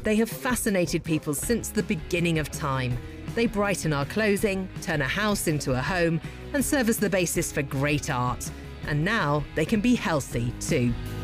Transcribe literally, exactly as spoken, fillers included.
They have fascinated people since the beginning of time. They brighten our clothing, turn a house into a home, and serve as the basis for great art. And now they can be healthy too.